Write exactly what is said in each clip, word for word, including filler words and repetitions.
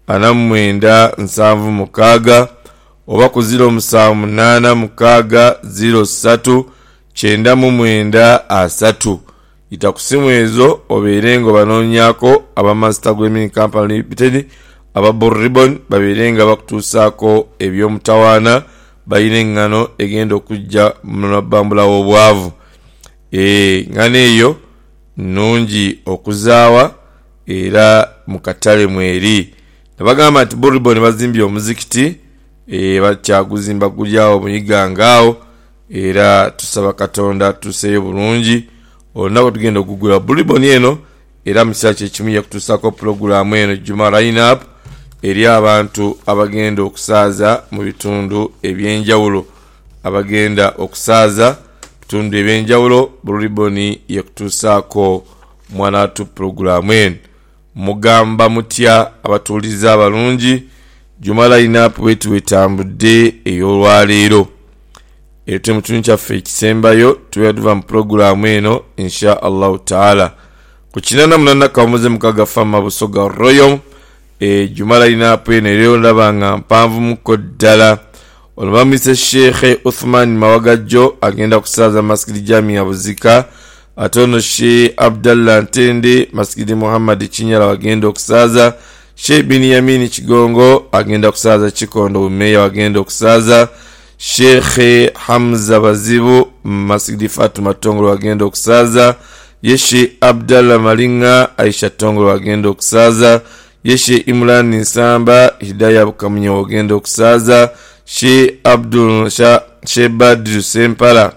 ana mwenda nsanvu mukaaga oba ku ziro musanvu munana mukaaga ziro ssatu kyenda mu mwenda asatu. Ita ku simu ezo obeerenga banoonyako aba Master Gaming Company Limited aba Blue Ribbon babeerenga bakutuusaako ebyomutawaana bayina engano egenda okujja mu bambula w'obwavu. E ngane eyo nungi okuzaawa era mu katale mweri. Nabagamba nti Blue Ribbon bazimbye omuzikiti e bakyaguzimba gulyawo muyigangaawo era tusaba Katonda tuseeyo bulungi onako tugenda okugula Blue Ribbon eno era musache ekimu yakutuusaako programu eno Juma line up eri abantu abagenda okusaaza mu bitundu ebyenjawulo abagenda okusaaza bitundu ebyenjawulo Blue Ribbon yakutuusaako mwana tu programu eno. Mugamba mutya abatuuliza abalungi Juma line up wetu wetambudde ey'olwaleero ete mutundu kyaffe ekisembayo tuyaduva mu programu eno insha Allah taala ku kinana munana kamuze mukaga fama busoga royal e Juma line up eno leero ndabanga mpanvu muko ddala olwamise Sheikh Uthman Mawagajjo agenda kusaaza Masjid Jami Abuzika atono Sheikh Abdallah Ntende Masjid Muhammad Chinyala wagenda okusaaza Sheikh Binyamin Kigongo agenda kusaaza Kikondo Meya wagenda okusaaza Sheikh Hamza Bazibu Masjid Fatuma Tongolo wagenda okusaaza Yeshi Abdallah Malinga Aisha Tongolo wagenda okusaaza Yeshi Imran Nsamba Hidayah Bukamunye wagenda okusaaza Sheikh Abdul Shah Sheikh Badru Sempala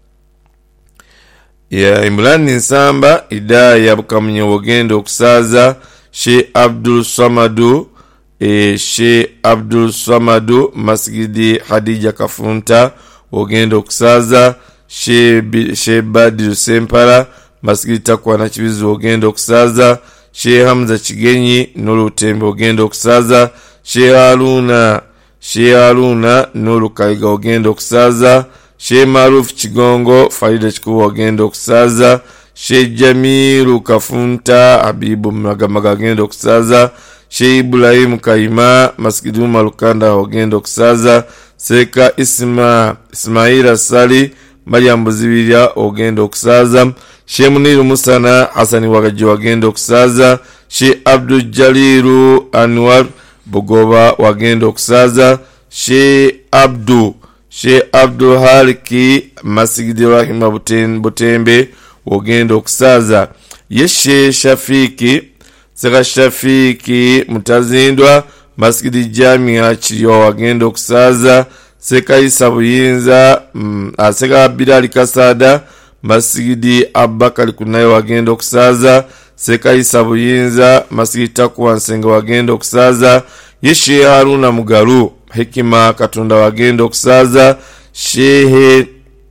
ya Imran Nsamba Hidayah Bukamunye wagenda okusaaza Sheikh Abdul Samadu e Sheikh Abdul Samadu Masjidi Hadija Kafunta wagenda okusaaza Sheikh Sheikh Badru Sempala Masjidi Takwa na Kibizu wagenda okusaaza Sheikh Hamza Kigenyi Nuru Tembo wagenda okusaaza Sheikh Haruna Sheikh Haruna Nuru Kaiga wagenda okusaaza Sheikh Maruf Kigongo Farida Kikubu wagenda okusaaza Sheikh Jamilu Kafunta Habibu Magamaga wagenda okusaaza Sheikh Ibrahim Kaima Masjid Malukanda wagenda okusaaza Seka Isma Ismaila Sali Mariam Buzibirya wagenda okusaaza Sheikh Muniru Musana Hasani Wagaji wagenda okusaaza Sheikh Abdul Jalilu Anwar Bugoba wagenda okusaaza Sheikh Abdu Sheikh Abdul Haliki Masjid Rahima Butembe wagenda okusaaza Yeshe Shafiki Seka Shafiki Mutazindwa Masjid Jamia Chiriwa wagenda okusaaza Seka Isa Buyinza mm, Seka Bilali Kasada Masjid Abakari Kunayo wagenda okusaaza Seka Isa Buyinza Masjid Takwa Nsenga wagenda okusaaza Yeshe Haruna Mugaru Hekima Katunda wagenda okusaaza Shehe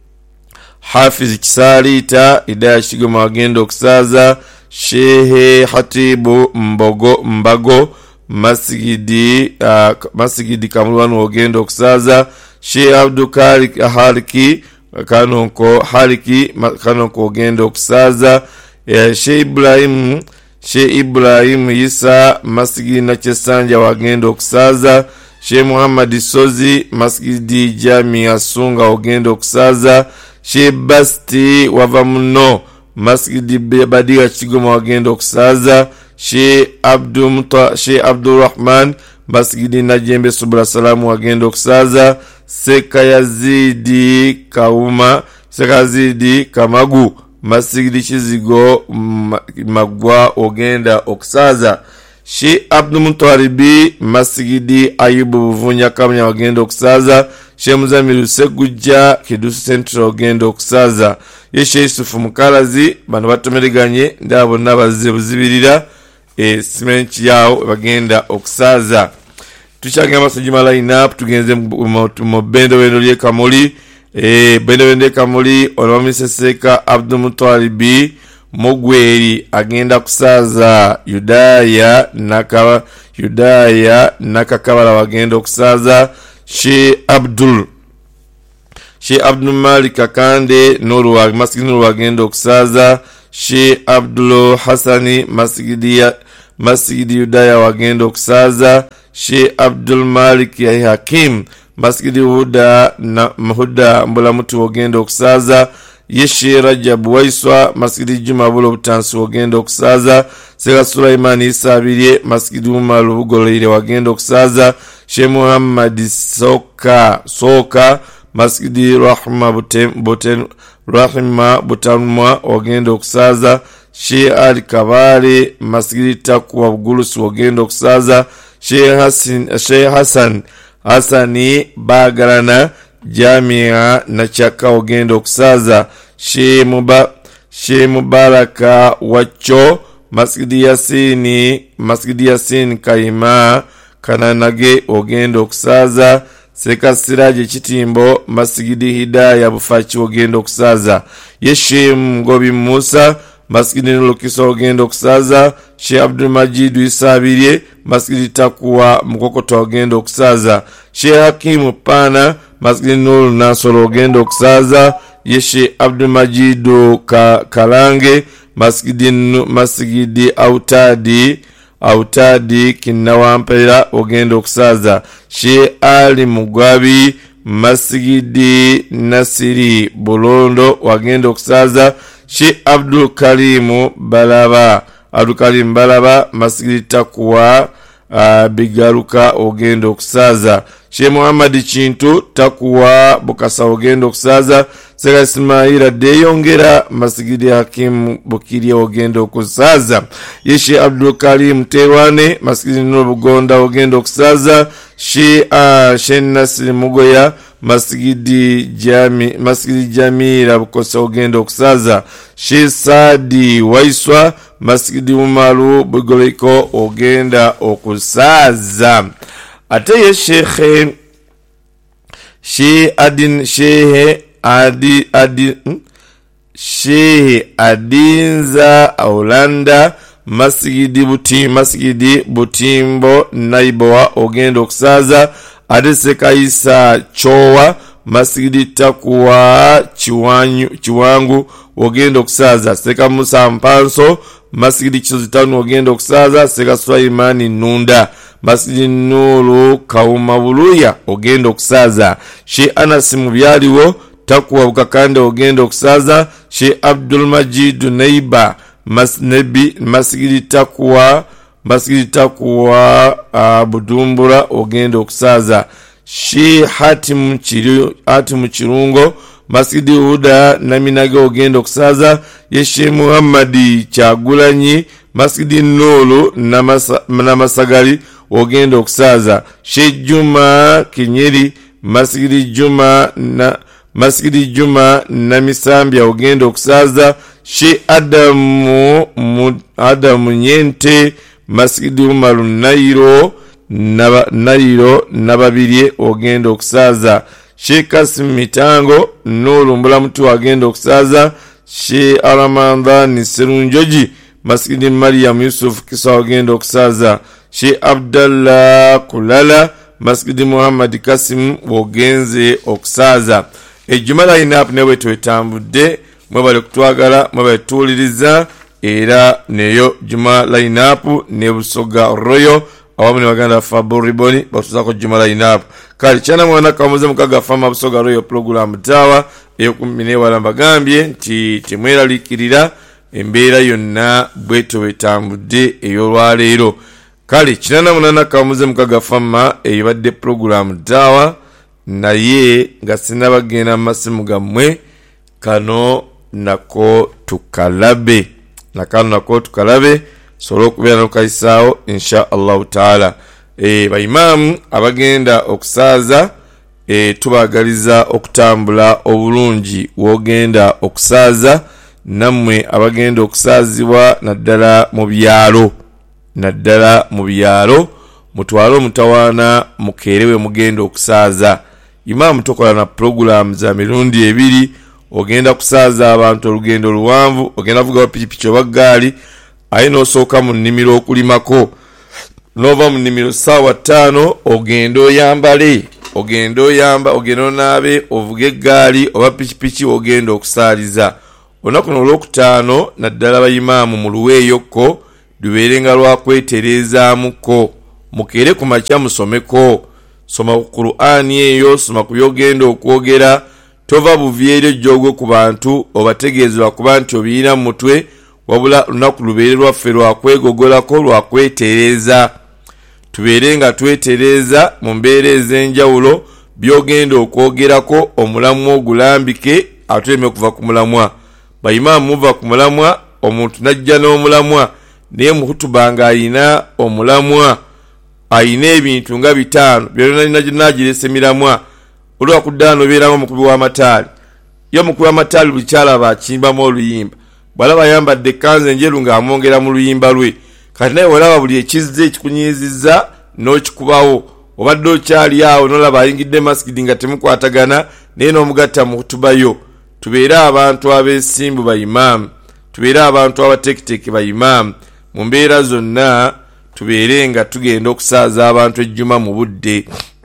Hafiz Kisalita Hidayah Kigoma wagenda okusaaza Shehe Hatibu Mbogo Mbago Masjidi uh, Masjidi Kamulwanu wagenda okusaaza Sheikh Abdul Kalik Haliki Kanonko Haliki Kanonko wagenda okusaaza uh, Sheikh Ibrahim Sheikh Ibrahim Isa Masjidi Nachesanja wagenda okusaaza Sheikh Muhammad Sozi Masjidi Jami Asunga wagenda okusaaza Sheikh Basti Wavamuno Masjidi Badiga Kigoma wagenda okusaaza Sheikh Abdul Muta Sheikh Abdul Rahman Masjidi Najembe Subra Salamu wagenda okusaaza Seka Yazidi Kauma Seka Yazidi Kamagu Masjidi Kizigo Magwa wagenda okusaaza Sheikh Abdul Mutaribi Masjidi Ayubu Buvunya Kamnya wagenda okusaaza Sheikh Muzamiru Seguja Kidusu Central wagenda okusaaza Yeshe Yusufu Mukalazi bano batomeriganye ndabo nabaze buzibirira e cement yao bagenda okusaaza. Tuchagamba Juma line up tugenze mu bendo bendo lye Kamuli e bendo bendo Kamuli olwamise Seka Abdul Mutalibi Mugweri agenda kusaaza Yudaya Nakaba Yudaya Nakakabala wagenda okusaaza Sheikh Abdul Sheikh Abdul Malik Akande Nuru wa Masjid Nuru wagenda okusaaza Sheikh Abdul Hasani Masjidi Masjidi Hidaya wagenda okusaza Sheikh Abdul Malik ya Hakim Masjidi Huda na Huda Mbulamutu wagenda okusaza Yeshi Rajab Waiswa Masjidi Juma Bulo Butansi wagenda okusaza Sega Sulaiman Isa Abirye Masjidi Umaru Bugoleire wagenda okusaza Sheikh Muhammad Soka Soka Masjidi Rahma Buten Buten Rahima Butanwa wagenda okusaza Sheikh Ali Kabale Masjidi Takwa Bugulusu wagenda okusaza Sheikh Hassan Sheikh Hassan Hasani Bagarana Jamia na Chaka wagenda okusaza Sheikh Muba Sheikh Mubaraka Wacho Masjidi Yasini Masjidi Yasin Kaima Kananage wagenda okusaza Seka Siraje Chitimbo Masjidi Hidaya Bufachi wagenda okusaza Yeshim Ngobi Musa Masjidi Nulukiso wagenda okusaza Sheikh Abdul Majid Isa Abirye Masjidi Takwa Mkokoto wagenda okusaza Sheikh Hakim Pana Masjidi Nuru Nasoro wagenda okusaza Sheikh Abdul Majid Ka, Kalange Masjidi Masjidi Autadi Autadi Kinawampera wagenda okusaza Sheikh Ali Mugabi Masjidi Nasiri Bolondo wagenda okusaza Sheikh Abdul Karim Balaba Abdul Karim Balaba Masjidi Takwa uh, Bigaruka wagenda okusaza Sheikh Muhammad Chintu Takwa Bukasa wagenda okusaza Sega Ismaila Deyongera Masjidi Hakim Bukiri wagenda okusaza Sheikh Abdul Karim Tewane Masjidi Nubugonda wagenda okusaza Sheikh uh, Sheikh Nasir Mugoya Masjidi Jami Masjidi Jamila Bukosa wagenda okusaza Sheikh Sadi Waiswa Masjidi Umaru Bugoliko wagenda okusaza ate ye Sheikh Sheikh Adin Sheikh Adi Adi hmm? Sheikh Adinza Aulanda Masjidi Buti Masjidi Butimbo Naiboa ogenda okusaza Adese Kaisa Chowa Masjidi Takwa Chiwanyu Chiwangu ogenda okusaza Seka Musa Mpanso Masjidi Chizitanu ogenda okusaza Seka Sulaimani Nunda Masjidi Nuru Kauma Buluya ogenda okusaza Sheikh Anas Mubyaliwo Takwa Bukakande ogenda okusaza Sheikh Abdul Majid Neiba Masnebi Masjidi Takwa Masjidi Takwa uh, Budumbura ogenda okusaza Sheikh Hatim Chiru Hatim Chirungo Masjidi Huda Naminage ogenda okusaza Sheikh Muhammadi Chagulanyi Masjidi Nuru Namasa, Namasagali ogenda okusaza Sheikh Juma Kinyeri Masjidi Juma na Masjidi Juma Namisambya ogenda okusaza Sheikh Adamu Adamu Nyente Masjidi Umaru Nairo Naba, Nairo Nababirye ogenda okusaza Sheikh Kasim Mitango Nuru Mbulamutu ogenda okusaza Sheikh Aramandani Serunjoji Masjidi Maryam Yusuf Kisa ogenda okusaza Sheikh Abdallah Kulala Masjidi Muhammad Kasim ogenze okusaza ejumala ina newe twetambudde mwebale kutwagala mwebale tuuliriza era neyo juma line up ne Busoga Royal awamu ne baganda Fabo Riboni batuzako juma line up kali chana mwana kamuze mukaga fama Busoga Royal program tawa eyo kumine wala mbagambye nti temwera likirira embeera yonna bweto wetambudde eyo lwaleero kali chinana munana kamuze mukaga fama eyo badde program tawa naye nga sinabagenda masimu gamwe kano nako tukalabe nakano nako tukalabe solo kubeera nokaisawo insha Allah taala e bayimamu abagenda okusaza e tubagaliza okutambula obulungi wogenda okusaza namwe abagenda okusazibwa naddala mu byalo naddala mu byalo mutwalo mutawana mukerewe mugenda okusaza Imam tokola na program za mirundi ebiri ogenda kusaza abantu olugendo luwanvu ogenda vuga pikipiki obagali ayina osooka mu nnimiro okulimako nova mu nnimiro sawa tano ogendo yambale ogendo yamba ogendo nabe ovuge egaali oba pikipiki ogenda okusaliza onaku olwokutaano naddala bayimamu mu luweeyokko luberenga lwa kweterezaamuko. Mukere ku makya musomeko, soma ku Qur'ani eyo, soma ku byogenda okwogera, tova buvyere jogo ku bantu obategeezebwa kuba nti obiina mu mutwe, wabula lunaku lubeere lwaffe lwa kwegogolako, lwa kwetereza. Tubeere nga twetereza mu mbeera ez'enjawulo, byogenda okwogerako, omulamwa ogulambike atuleme kuva ku mulamwa. Bayimaamu muva ku mulamwa, omuntu najja n'omulamwa, naye mu hutuba ng'ayina omulamwa, ayina ebintu nga bitaano byonna nagirese miramwa. Olwakuddaano obeeramu omukubi w'amataali. Yo omukubi w'amataali buli kyalaba akimbamu oluyimba. Bw'alaba ayambadde ekkanzu enjeru ng'amwongera mu luyimba lwe. Kati naye olaba buli ekizze ekikunyiizizza n'okikubawo. Obadde okyali awo n'olaba ayingidde masikidi nga temukwatagana naye n'omugatta mu hutuba yo. Tubeere abantu abeesimbu bayimaamu. Tubeere abantu abatekiteke bayimaamu. Mu mbeera zonna tubeere nga tugenda okusaaza abantu ejjuma mu budde.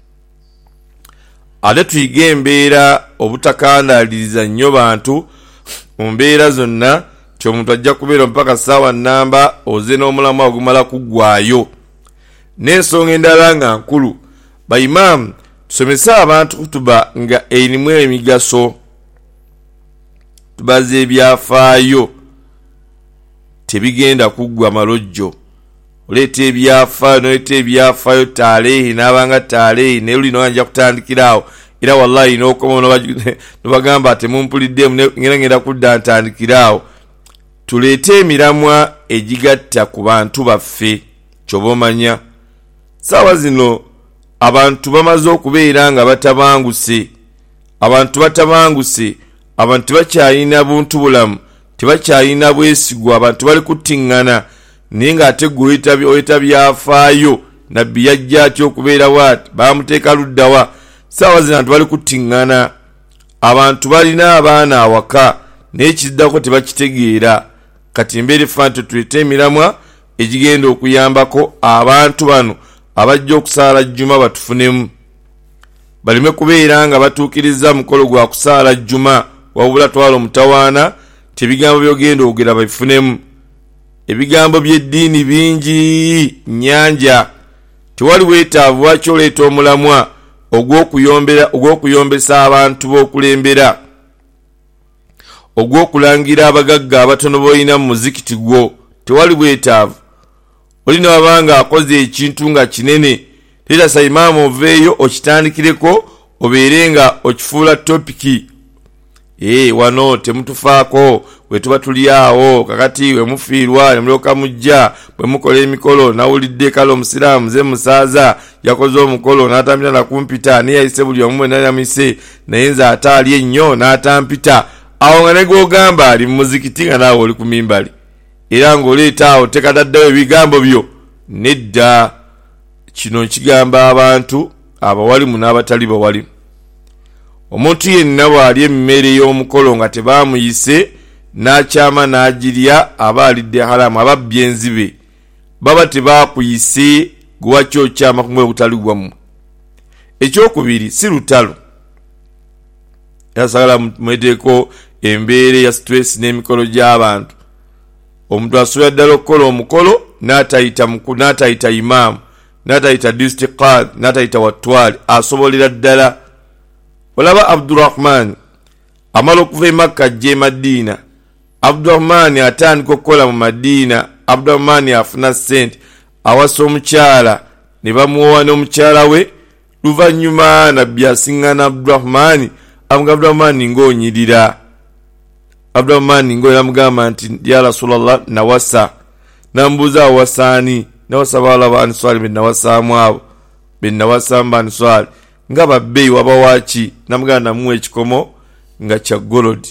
Ate tuyige embeera obutakandaaliriza nnyo bantu mu mbeera zonna, ti omuntu ajja kubeera mpaka ssaawa nnamba oze n'omulamwa ogumala kuggwayo. N'ensonga endala nga nkulu, bayimaamu tusomese abantu kutuba nga erimu emigaso. Tubaze ebyafaayo tebigenda kuggwa malojjo. Oleeta ebyafaayo n'oleeta ebyafaayo taaleehi n'abanga taaleehi naye luli n'ojja kutandikiraawo. Era wallahi n'okoma n'obagamba temumpuliddeemu ngenda ngenda kudda ntandikiraawo. Tuleete emiramwa egigatta ku bantu baffe ky'oba omanya. Ssaawa zino abantu bamaze okubeera nga batabanguse. Abantu batabanguse. Abantu bakyayina buntu bulamu. Tebakyayina bwesigwa. Abantu bali kuttiŋŋana. Naye ng'ate ggwe oyita byafaayo. Nabbi yajja atya okubeera bw'ati. Baamuteeka luddawa. Ssaawa zino abantu bali kuttiŋŋana. Abantu balina abaana awaka. Naye kiddako tebakitegeera. Kati mbeere fanto tulete emiramwa egigenda okuyambako abantu bano abajja okusaala jjuma batufunemu. Balime kubeera nga batuukiriza mukolo gwa kusaala jjuma wabula twala omutawaana tebigambo byogenda ogera babifunemu. Ebigambo by'eddiini bingi nnyanja. Tewali weetaavu lwaki oleeta omulamwa ogw'okuyombera ogw'okuyombesa abantu b'okulembera, ogw'okulangira abagagga abatono b'olina mu muzikiti gwo. Tewali bwetaavu. Olina wabanga akoze ekintu nga kinene, leeta sayimaamu oveeyo okitandikireko obeere nga okifuula topiki. Ee wano temutufaako bwe tuba tuli awo kakati we mufiirwa ne mulyoka mujja bwe mukola emikolo nawulidde kale omusiraamu ze musaaza yakoze omukolo n'atambira na kumpita naye yayise buli omu n'ayamise naye nze ataali ennyo n'atampita. Awo nga negogamba ali mu muzikiti nga naawe oli ku mimbali era ng'oleeta awo tekataddawo ebigambo byo. Nedda, kino nkigamba abantu abawalimu n'abatali bawalimu. Omuntu yenna bw'ali emmere y'omukolo nga tebaamuyise n'akyama n'agirya aba alidde haramu, ababbi enzibe. Baba tebaakuyise gwaki okyama ku mwe butali gwammwe. Ekyokubiri si lutalo. Yasagala mweteeko embeere ya stress n'emikolo gy'abantu. Omuntu asobola ddala okukola omukolo n'atayita mukulu n'atayita imaamu n'atayita district qadi n'atayita watwali asobolera ddala. Olaba Abdurrahman amala okuva e Makka ajja e Madiina. Abdurrahman atandika okukola mu Madiina. Abdurrahman afuna ssente awasa omukyala ne bamuwa n'omukyala we. Luvannyuma nabbi asiŋŋana Abdurrahman amuga Abdurrahman ng'onyirira. Abdurrahman ngo yamugamba nti ya Rasulullah nawasa. Nambuza awasaani nawasa bala ba answali bin nawasaamu abo bin nawasaamu ba answali nga babbeeyi wabawaaki. Namugamba namuwa ekikomo nga kya gold.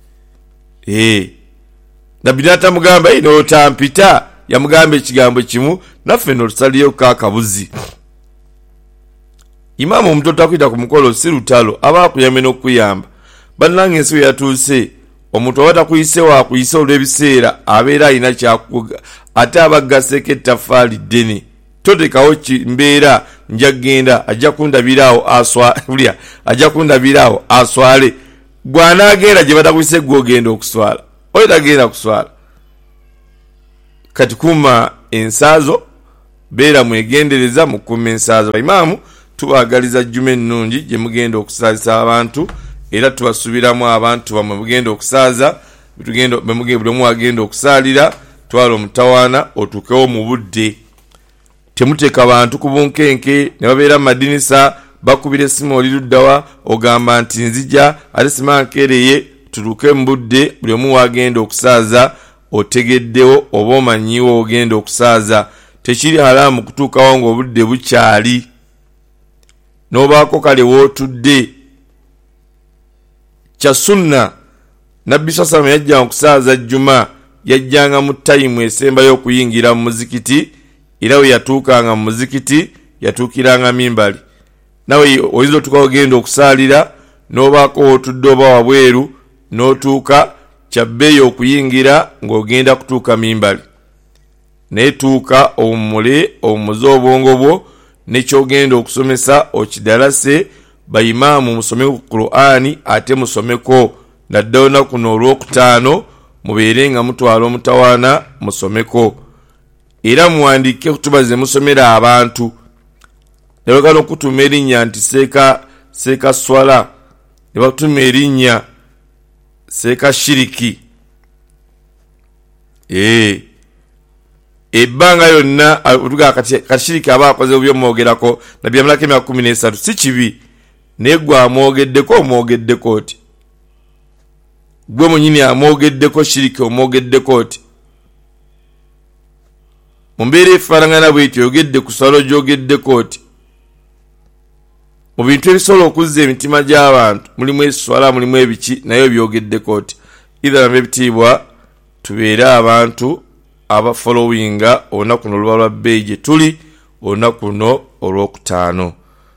Eh nabbi n'atamugamba ino otampita, yamugamba ekigambo kimu naffe n'olusaliyo kaakabuzi. Imaamu omuntu otakwita ku mukolo si lutalo aba akuyambe n'okuyamba. Bannange ensi yatuuse omuntu oba takuyise waakuyise olw'ebiseera abeera alina kyakuga ate abaggaseko ettaffaali ddene. Totekawo mbeera nja genda ajja kundabiraawo aswalya ajja kundabiraawo aswale. Bw'anaagenda gye batakuyise gwe ogenda okuswala oyo tagenda kuswala. Kati kuma ensaazo beera mwegendereza mu kuuma ensaazo. Imaamu tubaagaliza jjuma ennungi gye mugenda okusaazisa abantu era tubasubiramu abantu bamwe mugenda okusaaza bitugenda bemugenda buli agenda okusaalira twala omutawaana otuukewo mu budde. Temuteeka abantu ku bunkenke ne babeera madinisa bakubira essimu oli luddawa ogamba nti nzija ate simankereye tuluke mu budde buli omu wagenda okusaaza otegeddewo oba omanyiwo ogenda okusaaza. Tekiri haramu kutuukawo ng'obudde bukyali n'obaako kale wootudde. Kya sunna Nabbi sallallahu yajja okusaaza jjuma yajjanga mu tayimu esembayo okuyingira mu muzikiti era we yatuukanga mu muzikiti yatuukiranga mimbali. Nawe oyinza otuuka ogenda okusaalira n'obaako wootudde oba wabweru n'otuuka kyabbeeyi okuyingira ng'ogenda kutuuka mimbali. Naye tuuka omumule omuze obwongo bwo nekyogenda okusomesa okidalase bayimaamu musome ku Qur'ani ate musomeko naddawo na kuno olwokutaano mubeere nga mutwala omutawaana musomeko era muwandiike kutuba ze musomera abantu. Ne bagala okutuma erinnya nti seeka seeka swala ne batuma erinnya seeka shiriki. ee ebbanga yonna atuga kashiriki aba akoze byo mwogerako nabbi amalako emyaka kumi n'esatu si kibi naye gwe amwogeddeko omwogeddeko oti gwe munyini amwogeddeko shiriki omwogeddeko oti mu mbeera efaanagana bw'etyo oyogedde ku swala ogyogeddeko oti. Mu bintu ebisobola okuzza emitima gy'abantu mulimu eswala mulimu ebiki naye byogeddeko oti. Idha ebitiibwa tubeere abantu aba followinga olunaku luno olwa bbeeyi gye tuli olunaku luno olwokutaano.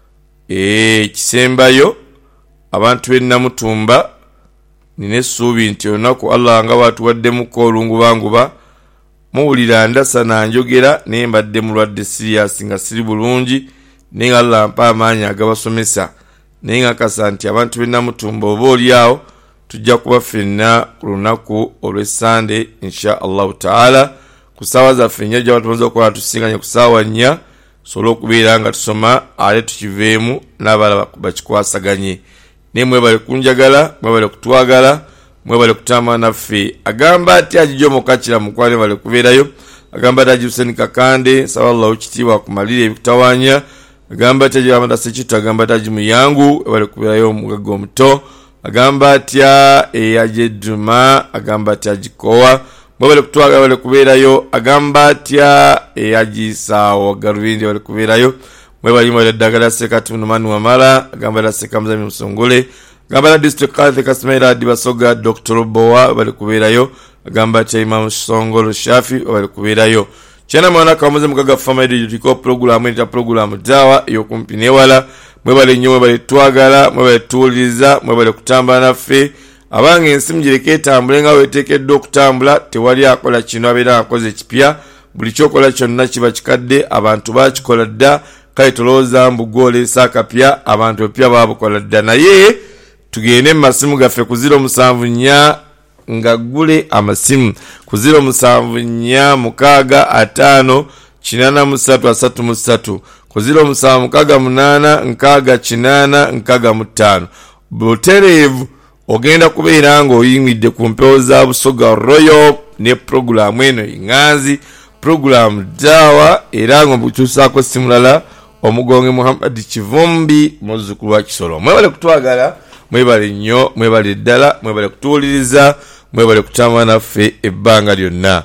Ekisembayo abantu bennamutumba nina essuubi nti olunaku Allah nga bwatuwaddemuko olungubanguba muwulira ndasa nanjogera naye mbadde mulwadde siriasi nga siri bulungi naye nga Allah mpa amaanyi agabasomesa naye nga kasa nti abantu bennamutumba oba oliawo tujja kuba ffenna ku lunaku olw'essande insha Allahu taala ku ssaawa zaffe nnya gy'aba tumaze okukola tusinganye ku ssaawa nnya tusobole okubeera nga tusoma ate tukiveemu n'abalala bakikwasaganye. Naye mwebale kunjagala mwebale kutwagala mwebale kutambula naffe. Agamba ati agijo mukakira mukwale bale kubeerayo agamba ati Hussein Kakande sallallahu kitiibwa kumalira ebikutawaanya agamba ati agamba sekito agamba ati muyangu bale kubeerayo mugago omuto agamba atya eyajeduma agamba atya agikowa mwebale kutwagala bale kubeerayo agamba atya eyagisaawo garubindi bale kubeerayo mwebale mwebale ddagala sekati munumani wamala agamba ati sekamuzami musongole agamba ati district Kathe Kasmaira adi basoga Doctor Bowa bale kubeerayo agamba ati Imam Songolo Shafi bale kubeerayo. Chana mwana kamuze mukaga family dutiko program enta program dawa yokumpi newala mwebale nnyo mwebale twagala mwebale tuwuliriza mwebale kutambula naffe abange ensimu gireke etambule nga weteekeddwa okutambula tewali akola kino abeera akoze ekipya buli kyokola kyonna kiba kikadde abantu bakikola dda kale tolowooza mbu gwoleesa akapya abantu epya baabukola dda. Naye tugende mu masimu gaffe ku ziro musanvu nnya nga gule amasimu ku ziro musanvu nnya mukaaga ataano kinaana mu ssatu asatu mu ssatu ku ziro musanvu mukaaga munaana nkaaga kinaana nkaaga mu ttaano. Butereevu ogenda kubeera ng'oyingidde ku mpewo za Busoga Royal ne puroguramu eno Inganzi puroguramu Daawa era ng'obukyusaako simulala omugonge Muhammad Kivumbi muzzukulu wa Kisolo. Mwebale kutwagala mwebale nnyo mwebale ddala mwebale kutuwuliriza mwebale kutambula naffe ebbanga lyonna.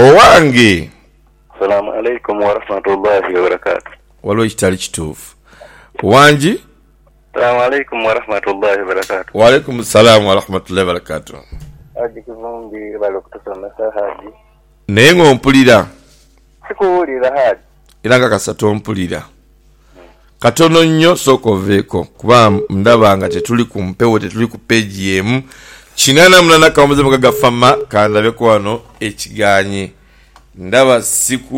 Owange Assalamu alaikum wa rahmatullahi wa barakatuh. Waliwo kitali kituufu wangi. Assalamu alaikum wa rahmatullahi wa barakatuh. Wa alaikum assalam wa rahmatullahi wa barakatuh. Haji Kivumbi bali okutusomesa Haji. Naye ng'ompulira sikuwulira Haji era nga kasatu ompulira katono nnyo sooka oveeko kuba ndaba nga tetuli ku mpewo tetuli ku peegi emu. Kinaana munana kamuze mugaga fama kandabeko wano ekiganye ndaba siku